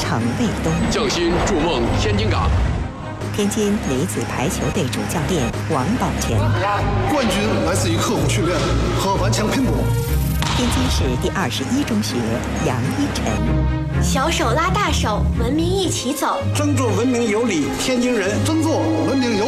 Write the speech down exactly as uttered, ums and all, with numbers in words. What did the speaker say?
城卫东。 匠心筑梦天津港。 天津女子排球队主教练王宝全。 冠军来自于刻苦训练和顽强拼搏。 天津市第二十一中学杨一晨。 小手拉大手，文明一起走。 争做文明有礼天津人， 争做文明有